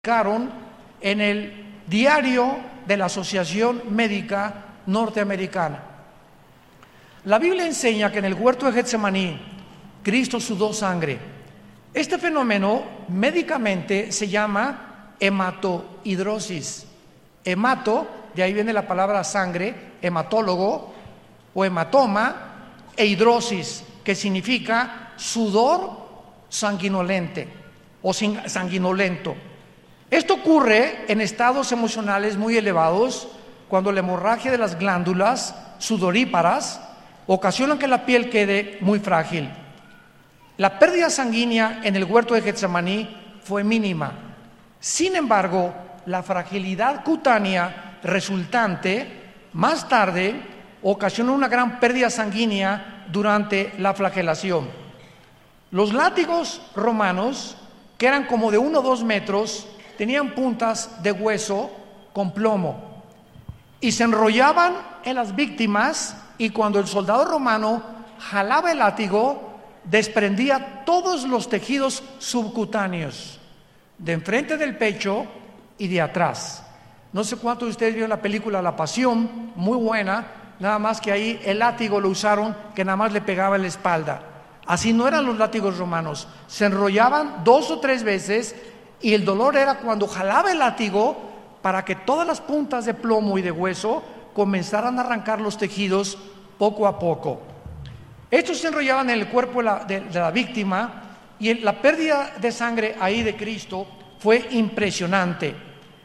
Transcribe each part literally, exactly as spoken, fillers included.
publicaron en el diario de la Asociación Médica Norteamericana. La Biblia enseña que en el huerto de Getsemaní Cristo sudó sangre. Este fenómeno médicamente se llama hematohidrosis. Hemato, de ahí viene la palabra sangre, hematólogo o hematoma, e hidrosis, que significa sudor sanguinolente o sanguinolento. Esto ocurre en estados emocionales muy elevados, cuando la hemorragia de las glándulas sudoríparas ocasiona que la piel quede muy frágil. La pérdida sanguínea en el huerto de Getsemaní fue mínima. Sin embargo, la fragilidad cutánea resultante más tarde ocasionó una gran pérdida sanguínea durante la flagelación. Los látigos romanos, que eran como de uno o dos metros, tenían puntas de hueso con plomo y se enrollaban en las víctimas, y cuando el soldado romano jalaba el látigo, desprendía todos los tejidos subcutáneos, de enfrente del pecho y de atrás. No sé cuántos de ustedes vieron la película La Pasión, muy buena, nada más que ahí el látigo lo usaron que nada más le pegaba en la espalda. Así no eran los látigos romanos, se enrollaban dos o tres veces, y el dolor era cuando jalaba el látigo para que todas las puntas de plomo y de hueso comenzaran a arrancar los tejidos poco a poco. Estos se enrollaban en el cuerpo de la, de, de la víctima, y la pérdida de sangre ahí de Cristo fue impresionante.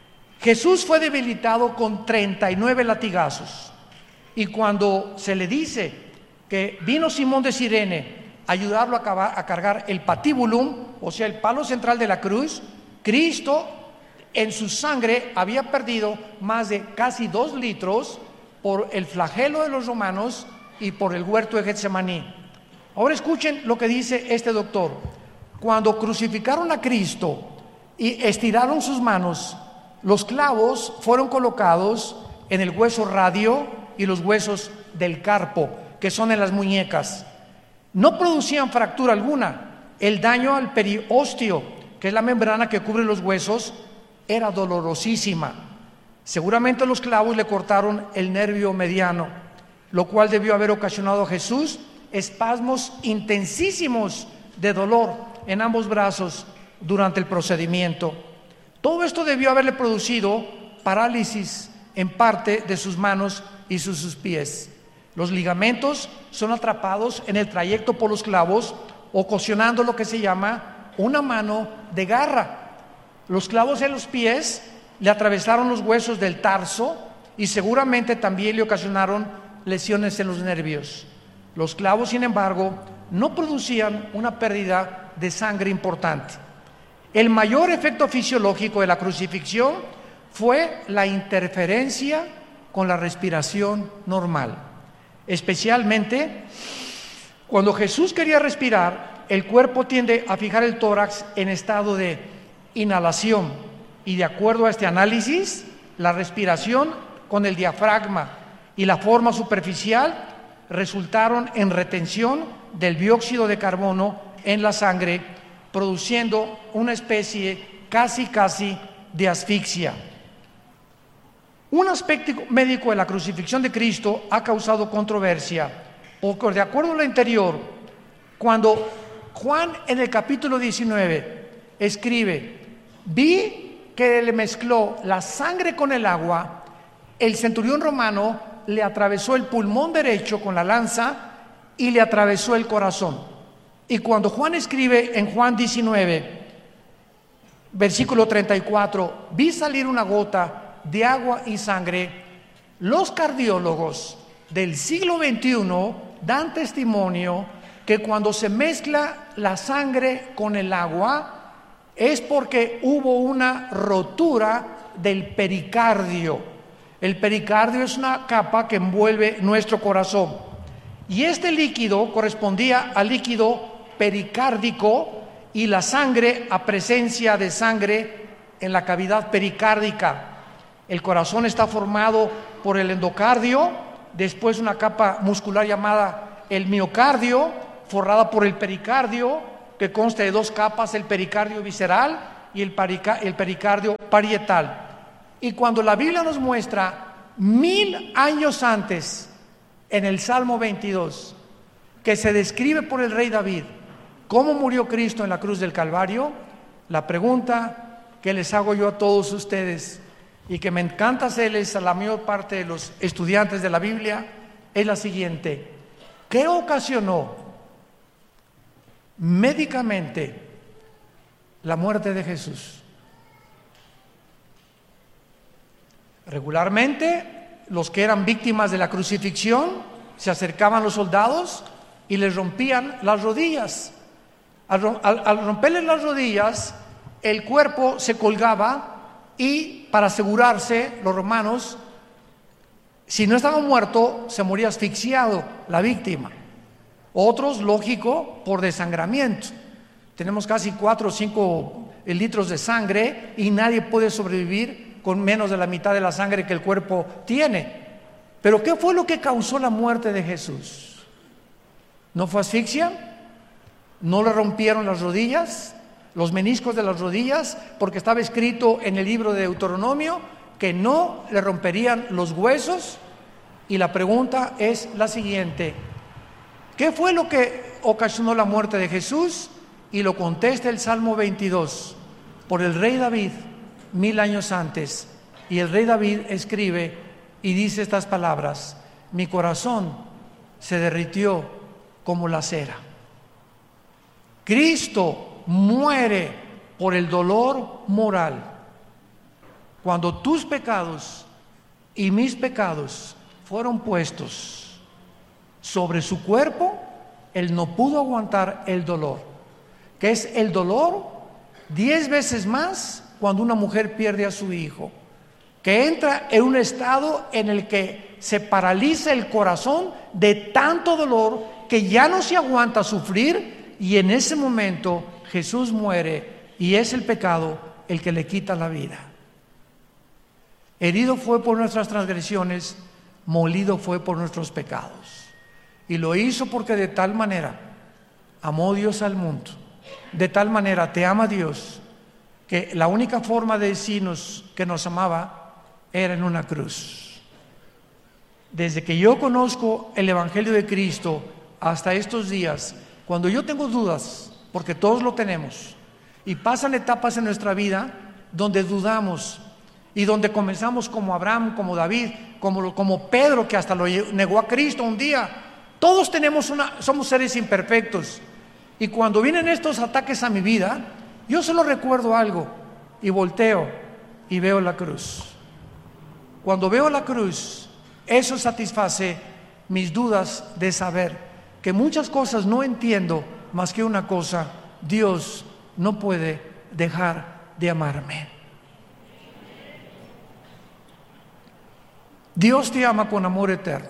Jesús fue debilitado con treinta y nueve latigazos, y cuando se le dice que vino Simón de Cirene a ayudarlo a, acabar, a cargar el patíbulum, o sea, el palo central de la cruz, Cristo en su sangre había perdido más de casi dos litros por el flagelo de los romanos y por el huerto de Getsemaní. Ahora escuchen lo que dice este doctor. Cuando crucificaron a Cristo y estiraron sus manos, los clavos fueron colocados en el hueso radio y los huesos del carpo, que son en las muñecas. No producían fractura alguna. El daño al periósteo, que es la membrana que cubre los huesos, era dolorosísima. Seguramente los clavos le cortaron el nervio mediano, lo cual debió haber ocasionado a Jesús espasmos intensísimos de dolor en ambos brazos durante el procedimiento. Todo esto debió haberle producido parálisis en parte de sus manos y sus, sus pies. Los ligamentos son atrapados en el trayecto por los clavos, ocasionando lo que se llama una mano de garra. Los clavos en los pies le atravesaron los huesos del tarso y seguramente también le ocasionaron lesiones en los nervios. Los clavos, sin embargo, no producían una pérdida de sangre importante. El mayor efecto fisiológico de la crucifixión fue la interferencia con la respiración normal. Especialmente cuando Jesús quería respirar, el cuerpo tiende a fijar el tórax en estado de inhalación, y de acuerdo a este análisis, la respiración con el diafragma y la forma superficial resultaron en retención del dióxido de carbono en la sangre, produciendo una especie casi casi de asfixia. Un aspecto médico de la crucifixión de Cristo ha causado controversia, porque de acuerdo a lo anterior, cuando Juan en el capítulo diecinueve escribe: vi que le mezcló la sangre con el agua, el centurión romano le atravesó el pulmón derecho con la lanza y le atravesó el corazón. Y cuando Juan escribe en Juan diecinueve, versículo treinta y cuatro, vi salir una gota de agua y sangre, los cardiólogos del siglo veintiuno dan testimonio que cuando se mezcla la sangre con el agua es porque hubo una rotura del pericardio. El pericardio es una capa que envuelve nuestro corazón, y este líquido correspondía al líquido pericárdico, y la sangre a presencia de sangre en la cavidad pericárdica. El corazón está formado por el endocardio, después una capa muscular llamada el miocardio, forrada por el pericardio, que consta de dos capas, el pericardio visceral y el, perica- el pericardio parietal. Y cuando la Biblia nos muestra mil años antes, en el Salmo veintidós, que se describe por el rey David cómo murió Cristo en la cruz del Calvario, la pregunta que les hago yo a todos ustedes y que me encanta hacerles a la mayor parte de los estudiantes de la Biblia es la siguiente: ¿qué ocasionó médicamente la muerte de Jesús? Regularmente, los que eran víctimas de la crucifixión se acercaban a los soldados y les rompían las rodillas. Al, al, al romperles las rodillas, el cuerpo se colgaba y, para asegurarse, los romanos, si no estaba muerto, se moría asfixiado la víctima. Otros, lógico, por desangramiento. Tenemos casi cuatro o cinco litros de sangre y nadie puede sobrevivir con menos de la mitad de la sangre que el cuerpo tiene. Pero ¿qué fue lo que causó la muerte de Jesús? ¿No fue asfixia? ¿No le rompieron las rodillas, los meniscos de las rodillas? Porque estaba escrito en el libro de Deuteronomio que no le romperían los huesos. Y la pregunta es la siguiente: ¿qué fue lo que ocasionó la muerte de Jesús? Y lo contesta el Salmo veintidós, por el rey David, mil años antes. Y el rey David escribe y dice estas palabras: mi corazón se derritió como la cera. Cristo muere por el dolor moral. Cuando tus pecados y mis pecados fueron puestos sobre su cuerpo, Él no pudo aguantar el dolor, que es el dolor diez veces más cuando una mujer pierde a su hijo, que entra en un estado en el que se paraliza el corazón de tanto dolor que ya no se aguanta sufrir, y en ese momento Jesús muere y es el pecado el que le quita la vida. Herido fue por nuestras transgresiones, molido fue por nuestros pecados. Y lo hizo porque de tal manera amó Dios al mundo, de tal manera te ama Dios, que la única forma de decirnos que nos amaba era en una cruz. Desde que yo conozco el Evangelio de Cristo hasta estos días, cuando yo tengo dudas, porque todos lo tenemos, y pasan etapas en nuestra vida donde dudamos y donde comenzamos como Abraham, como David, como, como Pedro, que hasta lo negó a Cristo un día. Todos tenemos una, somos seres imperfectos, y cuando vienen estos ataques a mi vida, yo solo recuerdo algo y volteo y veo la cruz. Cuando veo la cruz, eso satisface mis dudas de saber que muchas cosas no entiendo, más que una cosa: Dios no puede dejar de amarme. Dios te ama con amor eterno.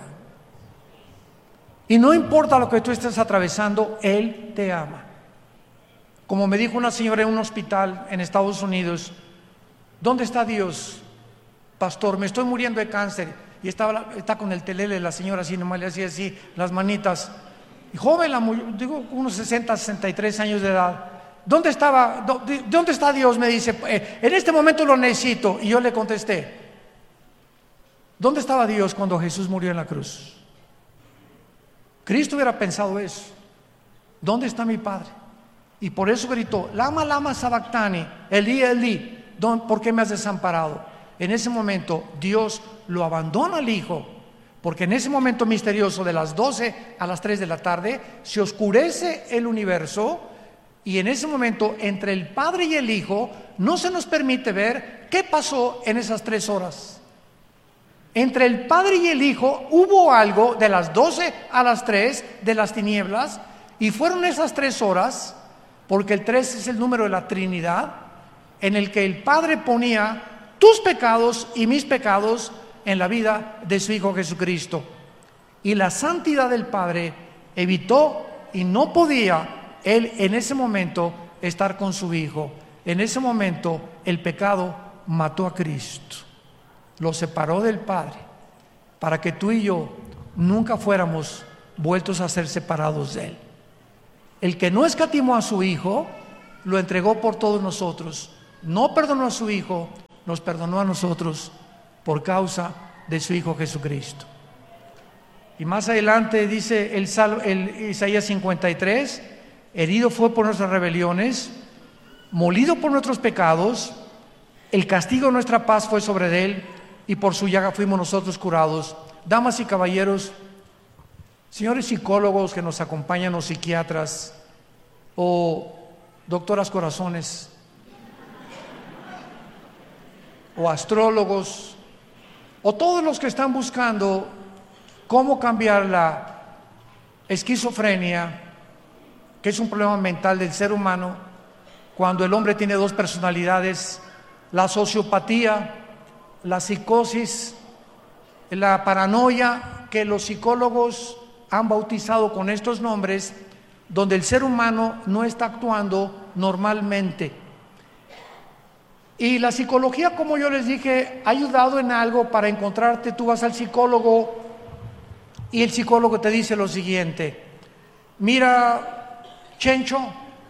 Y no importa lo que tú estés atravesando, Él te ama. Como me dijo una señora en un hospital en Estados Unidos: ¿dónde está Dios? Pastor, me estoy muriendo de cáncer. Y estaba, está con el telele la señora así, nomás le hacía así las manitas. Y joven, la, digo, unos sesenta, sesenta y tres años de edad. ¿Dónde estaba? ¿Dónde está Dios? Me dice, eh, en este momento lo necesito. Y yo le contesté: ¿dónde estaba Dios cuando Jesús murió en la cruz? Cristo hubiera pensado eso: ¿dónde está mi Padre? Y por eso gritó: Lama, lama sabactani, Elí, Elí, ¿por qué me has desamparado? En ese momento Dios lo abandona al Hijo, porque en ese momento misterioso de las doce a las tres de la tarde se oscurece el universo, y en ese momento entre el Padre y el Hijo no se nos permite ver qué pasó en esas tres horas. Entre el Padre y el Hijo hubo algo de las doce a las tres de las tinieblas, y fueron esas tres horas, porque el tres es el número de la Trinidad, en el que el Padre ponía tus pecados y mis pecados en la vida de su Hijo Jesucristo. Y la santidad del Padre evitó, y no podía Él en ese momento estar con su Hijo. En ese momento el pecado mató a Cristo, lo separó del Padre, para que tú y yo nunca fuéramos vueltos a ser separados de Él. El que no escatimó a su Hijo, lo entregó por todos nosotros. no perdonó a su Hijo, nos perdonó a nosotros por causa de su Hijo Jesucristo. Y más adelante dice el, Salmo, el Isaías cincuenta y tres, herido fue por nuestras rebeliones, molido por nuestros pecados, el castigo de nuestra paz fue sobre él, y por su llaga fuimos nosotros curados. Damas y caballeros, señores psicólogos que nos acompañan, o psiquiatras, o doctoras corazones, o astrólogos, o todos los que están buscando cómo cambiar la esquizofrenia, que es un problema mental del ser humano, cuando el hombre tiene dos personalidades, la sociopatía, la psicosis, la paranoia, que los psicólogos han bautizado con estos nombres, donde el ser humano no está actuando normalmente. Y la psicología, como yo les dije, ha ayudado en algo para encontrarte. Tú vas al psicólogo y el psicólogo te dice lo siguiente: mira, Chencho,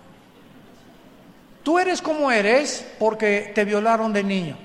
tú eres como eres porque te violaron de niño.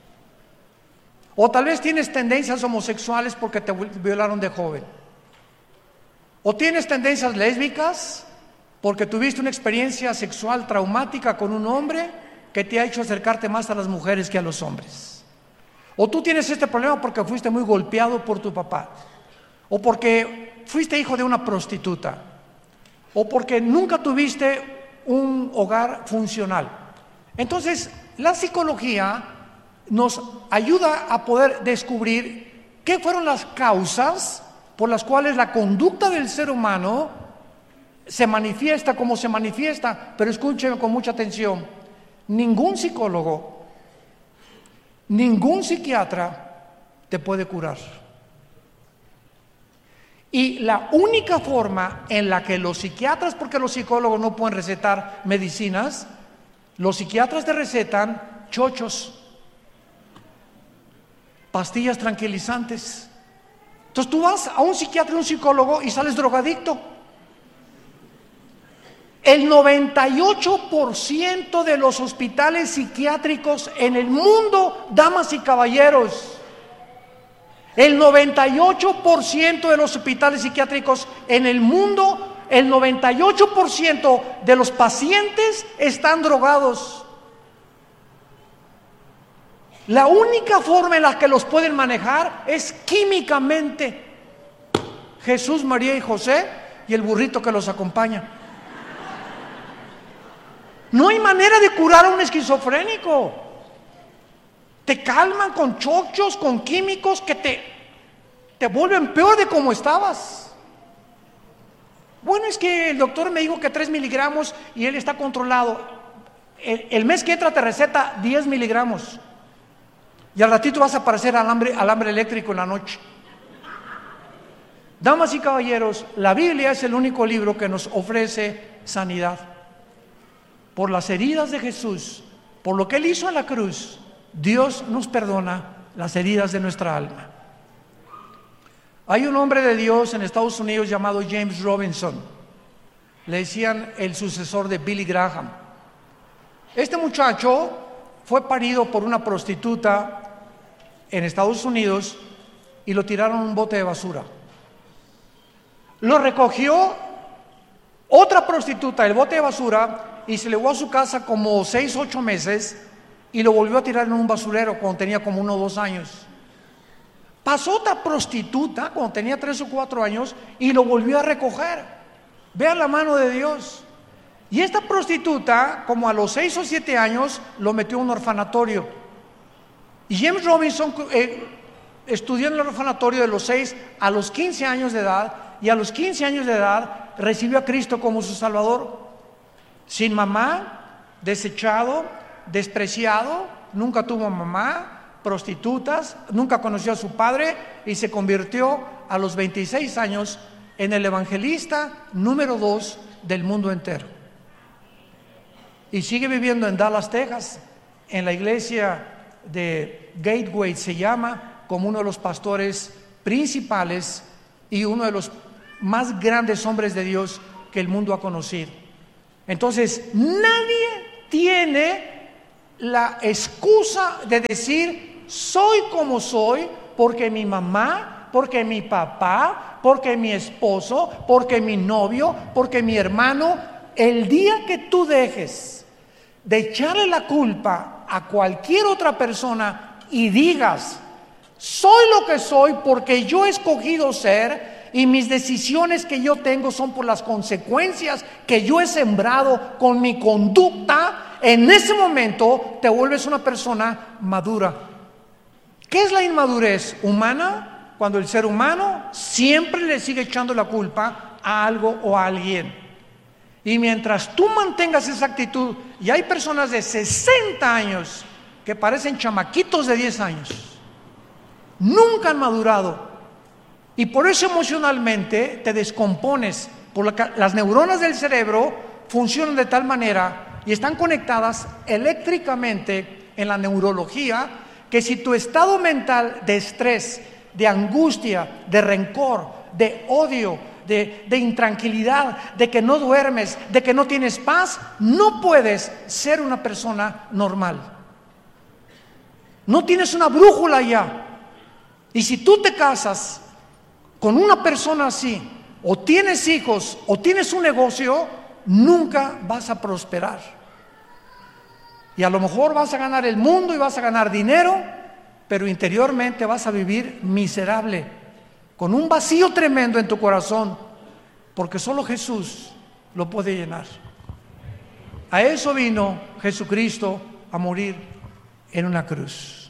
O tal vez tienes tendencias homosexuales porque te violaron de joven. O tienes tendencias lésbicas porque tuviste una experiencia sexual traumática con un hombre que te ha hecho acercarte más a las mujeres que a los hombres. O tú tienes este problema porque fuiste muy golpeado por tu papá. O porque fuiste hijo de una prostituta. O porque nunca tuviste un hogar funcional. Entonces, la psicología nos ayuda a poder descubrir qué fueron las causas por las cuales la conducta del ser humano se manifiesta como se manifiesta. Pero escúcheme con mucha atención: ningún psicólogo, ningún psiquiatra te puede curar. Y la única forma en la que los psiquiatras, porque los psicólogos no pueden recetar medicinas, los psiquiatras te recetan chochos, pastillas tranquilizantes. Entonces tú vas a un psiquiatra y un psicólogo y sales drogadicto. El noventa y ocho por ciento de los hospitales psiquiátricos en el mundo, damas y caballeros, el noventa y ocho por ciento de los hospitales psiquiátricos en el mundo, el noventa y ocho por ciento de los pacientes están drogados. La única forma en la que los pueden manejar es químicamente. Jesús, María y José y el burrito que los acompaña. No hay manera de curar a un esquizofrénico. Te calman con chochos, con químicos que te, te vuelven peor de como estabas. Bueno, es que el doctor me dijo que tres miligramos y él está controlado. El, el mes que entra te receta diez miligramos. Y al ratito vas a aparecer alambre, alambre eléctrico en la noche. Damas y caballeros, la Biblia es el único libro que nos ofrece sanidad. Por las heridas de Jesús, por lo que Él hizo en la cruz, Dios nos perdona las heridas de nuestra alma. Hay un hombre de Dios en Estados Unidos llamado James Robinson. Le decían el sucesor de Billy Graham. Este muchacho fue parido por una prostituta en Estados Unidos y lo tiraron en un bote de basura. Lo recogió otra prostituta del bote de basura y se llevó a su casa como seis, ocho meses y lo volvió a tirar en un basurero cuando tenía como uno o dos años. Pasó otra prostituta cuando tenía tres o cuatro años y lo volvió a recoger. Vean la mano de Dios. Y esta prostituta, como a los seis o siete años, lo metió en un orfanatorio. Y James Robinson eh, estudió en el orfanatorio de los seis a los quince años de edad, y a los quince años de edad recibió a Cristo como su Salvador. Sin mamá, desechado, despreciado, nunca tuvo mamá, prostitutas, nunca conoció a su padre y se convirtió a los veintiséis años en el evangelista número dos del mundo entero. Y sigue viviendo en Dallas, Texas, en la iglesia de Gateway se llama, como uno de los pastores principales y uno de los más grandes hombres de Dios que el mundo ha conocido. Entonces, nadie tiene la excusa de decir, soy como soy, porque mi mamá, porque mi papá, porque mi esposo, porque mi novio, porque mi hermano. El día que tú dejes de echarle la culpa a cualquier otra persona y digas, soy lo que soy porque yo he escogido ser y mis decisiones que yo tengo son por las consecuencias que yo he sembrado con mi conducta, en ese momento te vuelves una persona madura. ¿Qué es la inmadurez humana? Cuando el ser humano siempre le sigue echando la culpa a algo o a alguien. Y mientras tú mantengas esa actitud, y hay personas de sesenta años que parecen chamaquitos de diez años, nunca han madurado, y por eso emocionalmente te descompones, porque las neuronas del cerebro funcionan de tal manera y están conectadas eléctricamente en la neurología, que si tu estado mental de estrés, de angustia, de rencor, de odio, De, de intranquilidad, de que no duermes, de que no tienes paz, no puedes ser una persona normal. No tienes una brújula ya. Y si tú te casas con una persona así, o tienes hijos, o tienes un negocio, nunca vas a prosperar. Y a lo mejor vas a ganar el mundo y vas a ganar dinero, pero interiormente vas a vivir miserable, con un vacío tremendo en tu corazón, porque solo Jesús lo puede llenar. A eso vino Jesucristo, a morir en una cruz,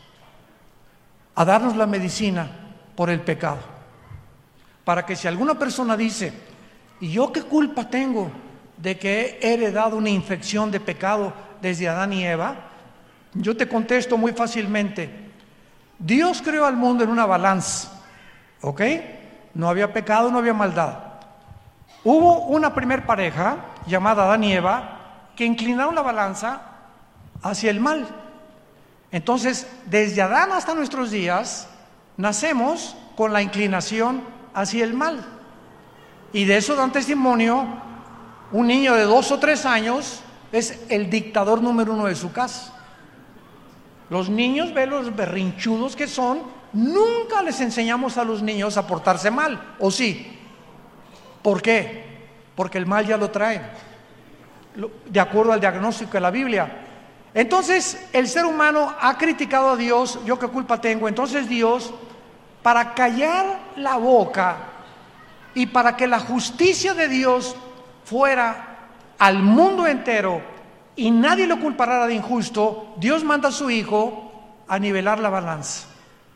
a darnos la medicina por el pecado, para que si alguna persona dice, ¿y yo qué culpa tengo de que he heredado una infección de pecado desde Adán y Eva? Yo te contesto muy fácilmente: Dios creó al mundo en una balanza. ¿Ok? No había pecado, no había maldad. Hubo una primer pareja llamada Adán y Eva que inclinaron la balanza hacia el mal. Entonces, desde Adán hasta nuestros días, nacemos con la inclinación hacia el mal. Y de eso dan testimonio un niño de dos o tres años, es el dictador número uno de su casa. Los niños, ven los berrinchudos que son. Nunca les enseñamos a los niños a portarse mal, ¿o sí? ¿Por qué? Porque el mal ya lo traen, de acuerdo al diagnóstico de la Biblia. Entonces, el ser humano ha criticado a Dios. ¿Yo qué culpa tengo? Entonces Dios, para callar la boca y para que la justicia de Dios fuera al mundo entero y nadie lo culpara de injusto, Dios manda a su Hijo a nivelar la balanza.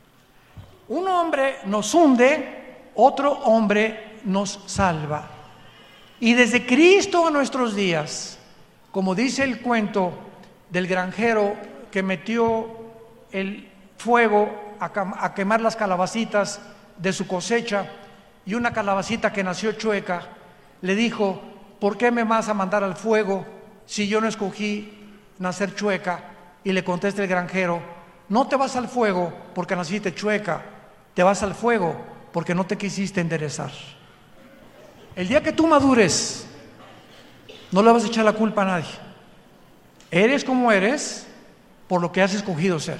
Un hombre nos hunde, otro hombre nos salva. Y desde Cristo a nuestros días, como dice el cuento del granjero que metió el fuego a, a quemar las calabacitas de su cosecha, y una calabacita que nació chueca, le dijo, ¿por qué me vas a mandar al fuego si yo no escogí nacer chueca? Y le contesta el granjero, no te vas al fuego porque naciste chueca, te vas al fuego porque no te quisiste enderezar. El día que tú madures, no le vas a echar la culpa a nadie. Eres como eres por lo que has escogido ser.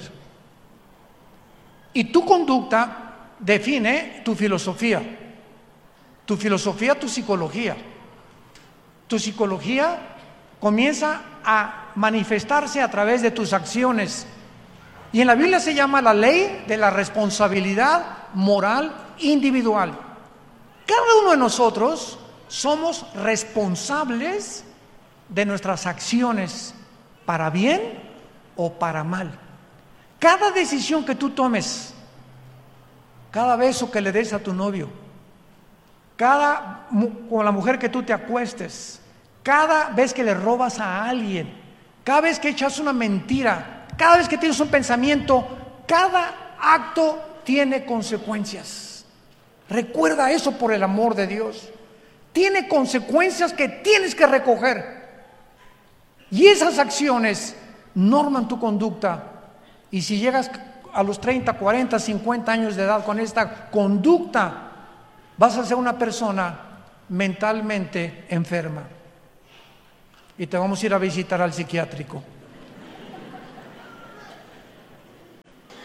Y tu conducta define tu filosofía. Tu filosofía, tu psicología. Tu psicología comienza a manifestarse a través de tus acciones. Y en la Biblia se llama la ley de la responsabilidad moral individual. Cada uno de nosotros somos responsables de nuestras acciones, para bien o para mal. Cada decisión que tú tomes, cada beso que le des a tu novio, cada con la mujer que tú te acuestes, cada vez que le robas a alguien, cada vez que echas una mentira, cada vez que tienes un pensamiento, cada acto tiene consecuencias. Recuerda eso, por el amor de Dios. Tiene consecuencias que tienes que recoger. Y esas acciones norman tu conducta. Y si llegas a los treinta, cuarenta, cincuenta años de edad con esta conducta, vas a ser una persona mentalmente enferma. Y te vamos a ir a visitar al psiquiátrico.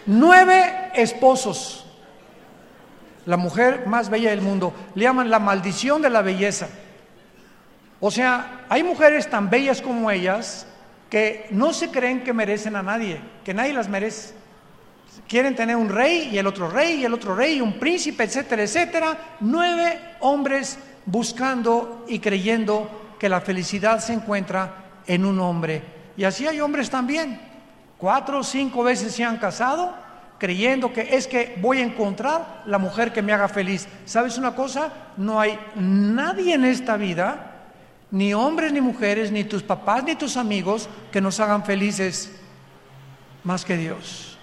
Nueve esposos. La mujer más bella del mundo. Le llaman la maldición de la belleza. O sea, hay mujeres tan bellas como ellas que no se creen que merecen a nadie, que nadie las merece. Quieren tener un rey y el otro rey y el otro rey y un príncipe, etcétera, etcétera. Nueve hombres buscando y creyendo que la felicidad se encuentra en un hombre. Y así hay hombres también. Cuatro o cinco veces se han casado creyendo que es que voy a encontrar la mujer que me haga feliz. ¿Sabes una cosa? No hay nadie en esta vida, ni hombres ni mujeres, ni tus papás ni tus amigos, que nos hagan felices más que Dios.